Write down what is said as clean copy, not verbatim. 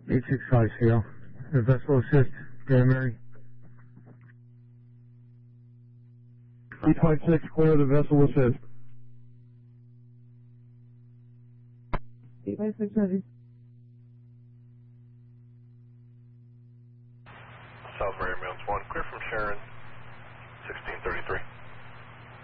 865 CL. The vessel assist, Grand Mary. 856, clear the vessel assist. 856 ready. South Mary Mounts 1, clear from Sharon, 1633.